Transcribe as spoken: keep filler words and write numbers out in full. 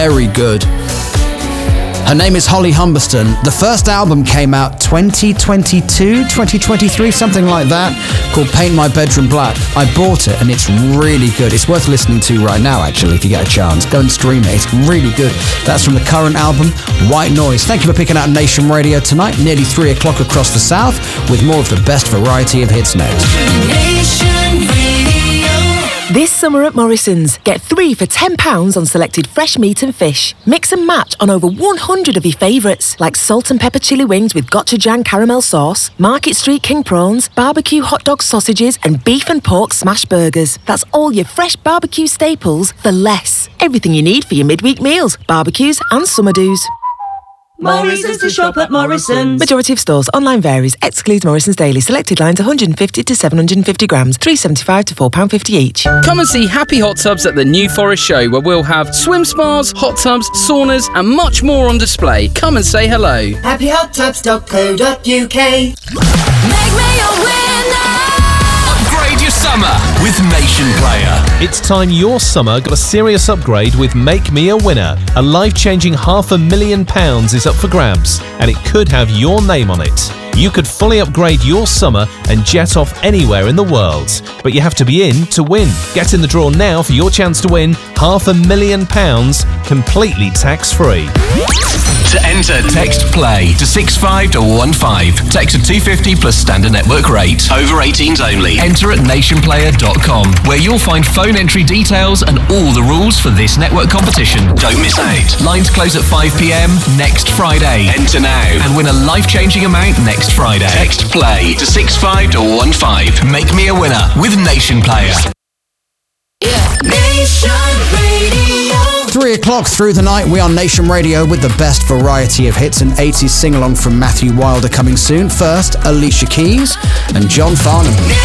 Very good. Her name is Holly Humberston. The first album came out twenty twenty-two, twenty twenty-three, something like that, called Paint My Bedroom Black. I bought it and it's really good. It's worth listening to right now, actually, if you get a chance. Go and stream it. It's really good. That's from the current album, White Noise. Thank you for picking out Nation Radio tonight, nearly three o'clock across the South, with more of the best variety of hits next. Nation Radio. This summer at Morrison's, get three for ten pounds on selected fresh meat and fish. Mix and match on over one hundred of your favourites, like salt and pepper chili wings with gochujang caramel sauce, Market Street king prawns, barbecue hot dog sausages, and beef and pork smash burgers. That's all your fresh barbecue staples for less. Everything you need for your midweek meals, barbecues and summer do's. Morrison's to shop at Morrison's. Majority of stores. Online varies. Excludes Morrison's Daily. Selected lines one hundred fifty to seven hundred fifty grams. three pounds seventy-five to four pounds fifty each. Come and see Happy Hot Tubs at the New Forest Show, where we'll have swim spas, hot tubs, saunas and much more on display. Come and say hello. happy hot tubs dot co dot uk. Make me a winner. Upgrade your summer with Nation Player. It's time your summer got a serious upgrade with Make Me a Winner. A life-changing half a million pounds is up for grabs, and it could have your name on it. You could fully upgrade your summer and jet off anywhere in the world. But you have to be in to win. Get in the draw now for your chance to win half a million pounds, completely tax-free. To enter, text PLAY to six five one one five. Text to two fifty plus standard network rate. Over eighteens only. Enter at nation player dot com, where you'll find phone entry details and all the rules for this network competition. Don't miss out. Lines close at five p.m. next Friday. Enter now and win a life-changing amount next Friday. Text PLAY to six five one one five. Make me a winner with Nation Player. Yeah. Nation Radio. Three o'clock through the night, we are Nation Radio with the best variety of hits and eighties sing-along from Matthew Wilder coming soon. First, Alicia Keys and John Farnham.